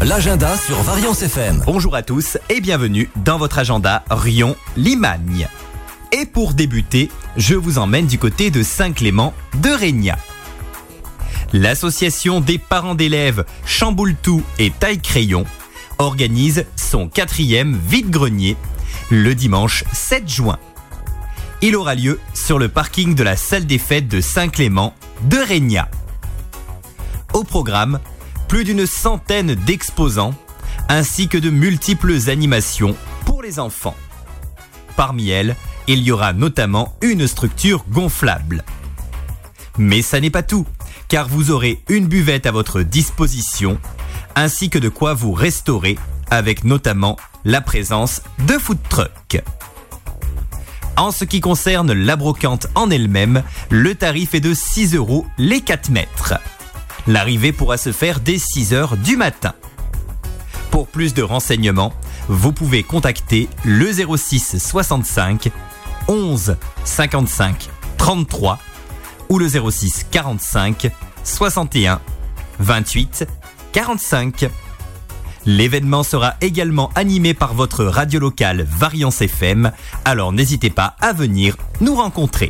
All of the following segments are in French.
l'agenda sur Variance FM. Bonjour à tous et bienvenue dans votre agenda Rion-Limagne. Et pour débuter, je vous emmène du côté de Saint-Clément de Régnat. L'association des parents d'élèves Chamboultou et Taille-Crayon organise son 4e vide-grenier le dimanche 7 juin. Il aura lieu sur le parking de la salle des fêtes de Saint-Clément de Régnat. Au programme, plus d'une centaine d'exposants ainsi que de multiples animations pour les enfants. Parmi elles, il y aura notamment une structure gonflable. Mais ça n'est pas tout, car vous aurez une buvette à votre disposition, ainsi que de quoi vous restaurer, avec notamment la présence de food trucks. En ce qui concerne la brocante en elle-même, le tarif est de 6 € les 4 mètres. L'arrivée pourra se faire dès 6 h du matin. Pour plus de renseignements, vous pouvez contacter le 06 65 11 55 33 ou le 06 45 61 28 45. L'événement sera également animé par votre radio locale Variance FM, alors n'hésitez pas à venir nous rencontrer.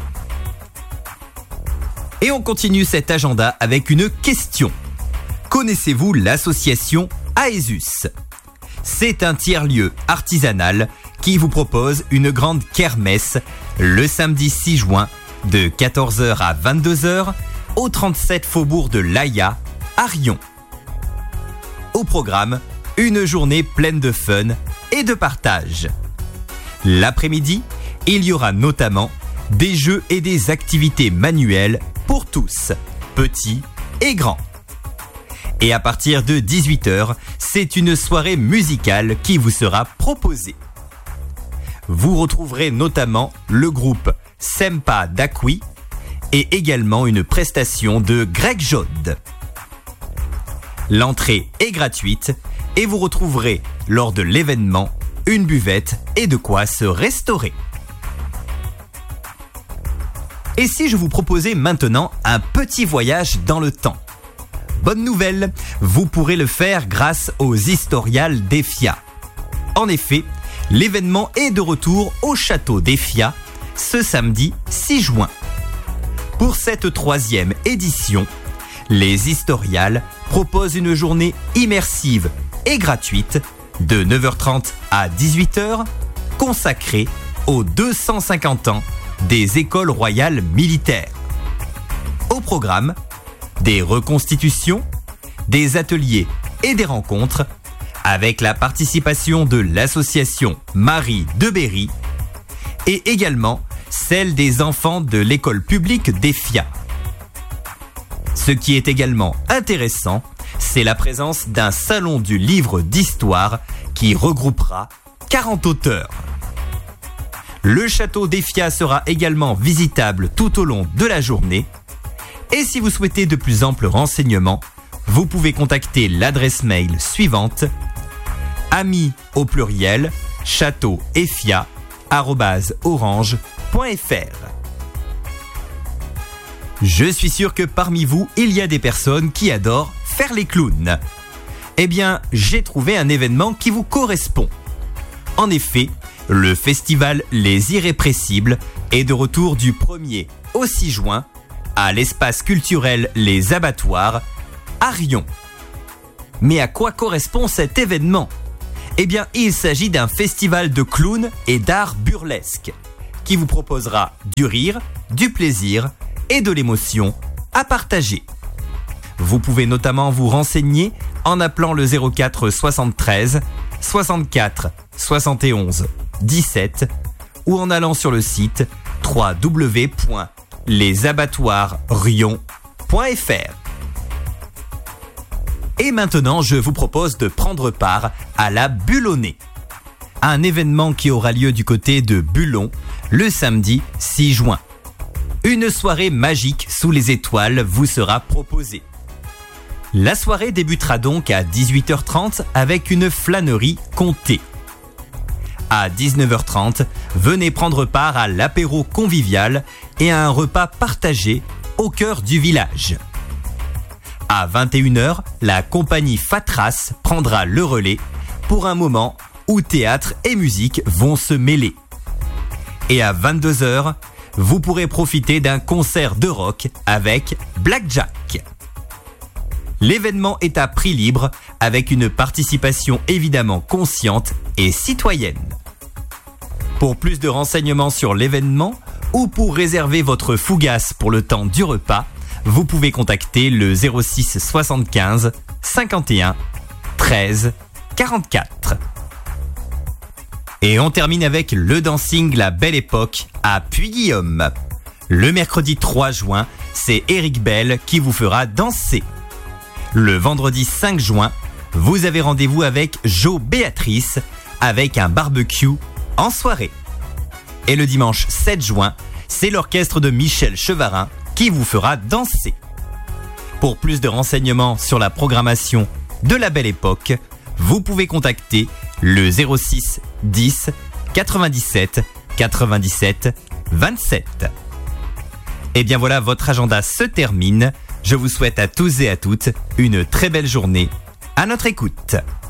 Et on continue cet agenda avec une question. Connaissez-vous l'association Aesus ? C'est un tiers-lieu artisanal qui vous propose une grande kermesse le samedi 6 juin de 14 h à 22 h au 37 faubourg de l'Aïa à Rion. Au programme, une journée pleine de fun et de partage. L'après-midi, il y aura notamment des jeux et des activités manuelles pour tous, petits et grands. Et à partir de 18 h, c'est une soirée musicale qui vous sera proposée. Vous retrouverez notamment le groupe Sempa d'Aqui et également une prestation de Greg Jode. L'entrée est gratuite et vous retrouverez lors de l'événement une buvette et de quoi se restaurer. Et si je vous proposais maintenant un petit voyage dans le temps ? Bonne nouvelle, vous pourrez le faire grâce aux Historiales d'Effia. En effet, l'événement est de retour au château d'Effia ce samedi 6 juin. Pour cette 3e édition, les Historiales proposent une journée immersive et gratuite de 9h30 à 18h consacrée aux 250 ans des écoles royales militaires. Au programme, des reconstitutions, des ateliers et des rencontres avec la participation de l'association Marie de Berry et également celle des enfants de l'école publique d'Effia. Ce qui est également intéressant, c'est la présence d'un salon du livre d'histoire qui regroupera 40 auteurs. Le château d'Effia sera également visitable tout au long de la journée. Et si vous souhaitez de plus amples renseignements, vous pouvez contacter l'adresse mail suivante amis au pluriel châteaueffia@orange.fr. Je suis sûr que parmi vous, il y a des personnes qui adorent faire les clowns. Eh bien, j'ai trouvé un événement qui vous correspond. En effet, le festival Les Irrépressibles est de retour du 1er au 6 juin à l'espace culturel Les Abattoirs à Rion. Mais à quoi correspond cet événement ? Eh bien, il s'agit d'un festival de clowns et d'art burlesque qui vous proposera du rire, du plaisir et de l'émotion à partager. Vous pouvez notamment vous renseigner en appelant le 04 73 64 71 17 ou en allant sur le site www.lesabattoirsrion.fr. Et maintenant, je vous propose de prendre part à la Bulle au nez, un événement qui aura lieu du côté de Bullon le samedi 6 juin. Une soirée magique sous les étoiles vous sera proposée. La soirée débutera donc à 18h30 avec une flânerie comptée. À 19h30, venez prendre part à l'apéro convivial et à un repas partagé au cœur du village. À 21h, la compagnie Fatras prendra le relais pour un moment où théâtre et musique vont se mêler. Et à 22h, vous pourrez profiter d'un concert de rock avec Blackjack. L'événement est à prix libre avec une participation évidemment consciente et citoyenne. Pour plus de renseignements sur l'événement ou pour réserver votre fougasse pour le temps du repas, vous pouvez contacter le 06 75 51 13 44. Et on termine avec le dancing La Belle Époque à Puy-Guillaume. Le mercredi 3 juin, c'est Eric Bell qui vous fera danser. Le vendredi 5 juin, vous avez rendez-vous avec Jo Béatrice avec un barbecue en soirée. Et le dimanche 7 juin, c'est l'orchestre de Michel Chevarin qui vous fera danser. Pour plus de renseignements sur la programmation de La Belle Époque, vous pouvez contacter le 06 10 97 97 27. Et bien voilà, votre agenda se termine. Je vous souhaite à tous et à toutes une très belle journée à notre écoute.